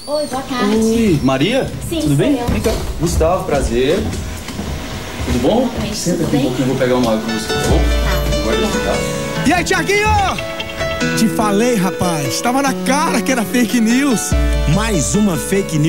Oi, boa tarde. Oi, Maria? Sim, tudo bem? sou eu. Vem cá. Gustavo, prazer. Tudo bom? Oi, Senta tudo aqui um bem? pouquinho, eu vou pegar uma água com você, tá bom? Tá, Guarda aqui, obrigada. tá? E aí, Thiaguinho? Te falei, rapaz. Tava na cara que era fake news. Mais uma fake news.